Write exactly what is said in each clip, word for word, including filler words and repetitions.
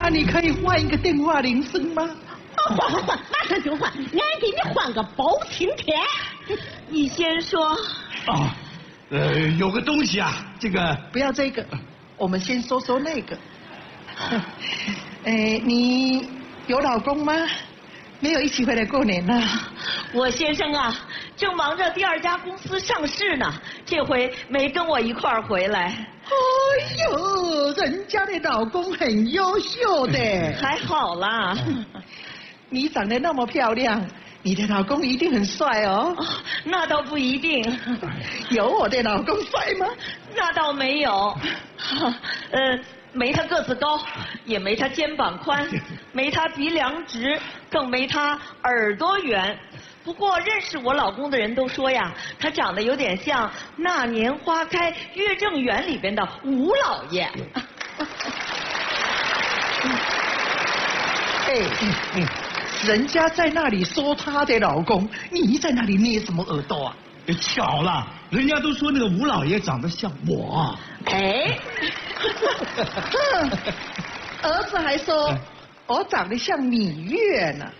啊，你可以换一个电话铃声吗？ 换换换，马上就换，俺给你换个包青天。 你先说。 啊，呃，有个东西啊，这个不要这个，我们先说说那个。哎，你有老公吗？没有一起回来过年呢？ 我先生啊，正忙着第二家公司上市呢，这回没跟我一块儿回来。 哎呦，人家的老公很优秀的。 还好啦。 你长得那么漂亮，你的老公一定很帅哦。 哦，那倒不一定。 有我的老公帅吗？ 那倒没有。呃。没他个子高，也没他肩膀宽，没他鼻梁直，更没他耳朵圆。不过认识我老公的人都说呀，他长得有点像《那年花开月正圆》里边的吴老爷。 哎，嗯，人家在那里说她的老公，你在那里捏什么耳朵啊？ 巧了，人家都说那个吴老爷长得像我。 哎， 儿子还说我长得像芈月呢。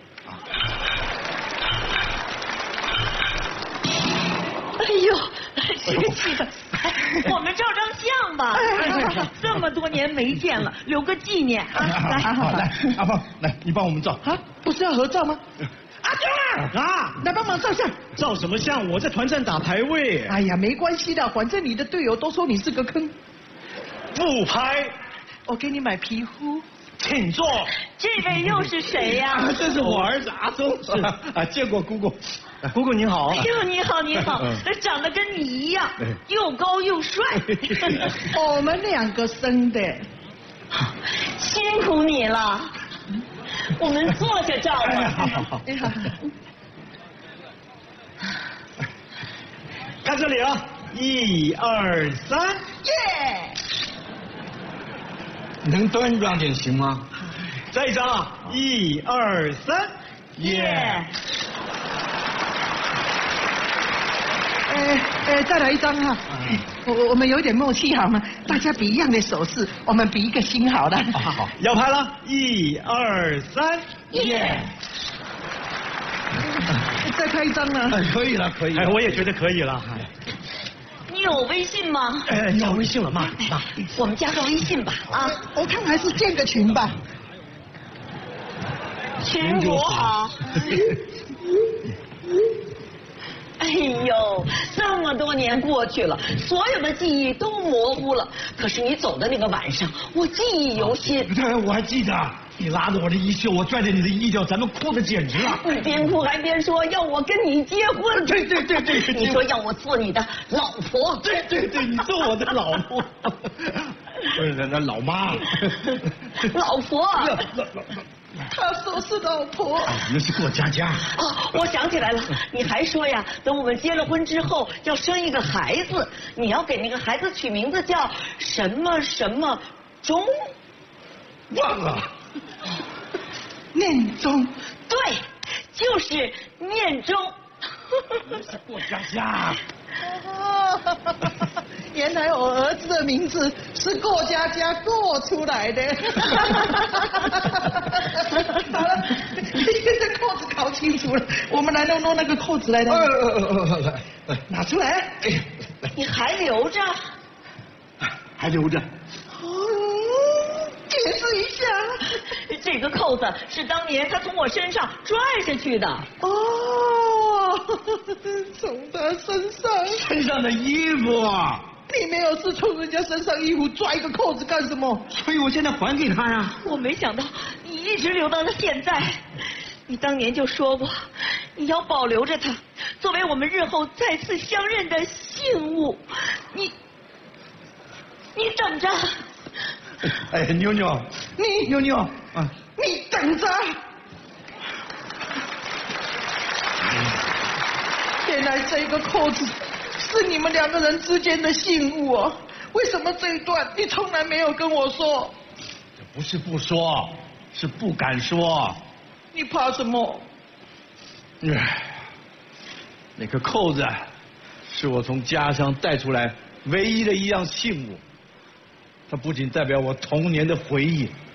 哎呦，这个气氛，我们照张相吧。这么多年没见了，留个纪念啊！来， 好，来，阿芳，来，你帮我们照啊，不是要合照吗？阿忠啊，啊，来帮忙照相。 照什么相？我在团战打排位。 哎呀，没关系的，反正你的队友都说你是个坑。 不拍， 我给你买皮肤。 请坐。 这位又是谁呀、 啊？这是我儿子阿忠，是啊，见过姑姑。 姑姑您好。 哎呦，你好，你好，长得跟你一样，又高又帅。 我们两个生的。 辛苦你了。我们坐下照吧。 好好好。 看这里啊，一二三， 耶！ 能端庄点行吗？ 再一张啊，一二三， 耶！ 哎哎，再来一张哈。我我们有点默契好吗？大家比一样的手势，我们比一个心好了。 好好， 要拍了，一二三， 耶！ 再拍一张呢？ 可以了，可以了。 哎，我也觉得可以了。 你有微信吗？ 哎，加微信了，妈妈， 我们加个微信吧。啊， 我看还是建个群吧。 群主好。哎呦，这么多年过去了，所有的记忆都模糊了。可是你走的那个晚上，我记忆犹新。 对，我还记得，你拉着我的衣袖，我拽着你的衣角，咱们哭的简直了。 你边哭还边说要我跟你结婚。 对对对对， 你说要我做你的老婆。 对对对，你做我的老婆。不是那老妈。 老婆。 他说是老婆。 那是过家家。 哦，我想起来了，你还说呀，等我们结了婚之后要生一个孩子，你要给那个孩子取名字叫什么什么忠。 忘了。 念中。 对，就是念中。 是过家家。 原来我儿子的名字是过家家过出来的。好了，现在扣子搞清楚了，我们来弄弄那个扣子来的。 来， 拿出来。 哎呀， 你还留着？ 还留着。 解释一下。 这个扣子是当年他从我身上拽下去的。 哦，从他身上。 身上的衣服。 你没有事从人家身上衣服抓一个扣子干什么？ 所以我现在还给他呀。 我没想到你一直留到了现在。你当年就说过，你要保留着它，作为我们日后再次相认的信物。你，你等着。 哎，妞妞， 你妞妞啊， 你等着。原来这个扣子是你们两个人之间的信物哦，为什么这一段你从来没有跟我说？ 这不是不说，是不敢说。 你怕什么？ 唉，那个扣子是我从家乡带出来唯一的一样信物，它不仅代表我童年的回忆，